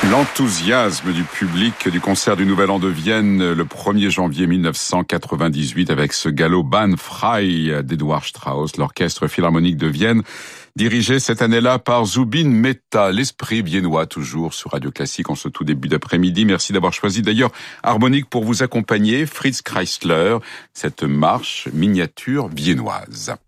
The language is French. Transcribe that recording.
L'enthousiasme du public du concert du Nouvel An de Vienne le 1er janvier 1998 avec ce galop Bahn frei d'Eduard Strauss, l'orchestre philharmonique de Vienne, dirigé cette année-là par Zubin Mehta, l'esprit viennois toujours sur Radio Classique en ce tout début d'après-midi. Merci d'avoir choisi d'ailleurs Harmonique pour vous accompagner, Fritz Kreisler, cette marche miniature viennoise.